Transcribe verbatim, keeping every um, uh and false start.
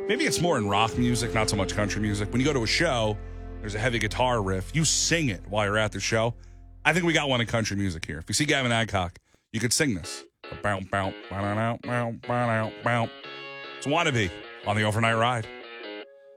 maybe it's more in rock music, not so much country music. When you go to a show, there's a heavy guitar riff. You sing it while you're at the show. I think we got one in country music here. If you see Gavin Adcock, you could sing this. It's Wannabe on the Overnight Ride.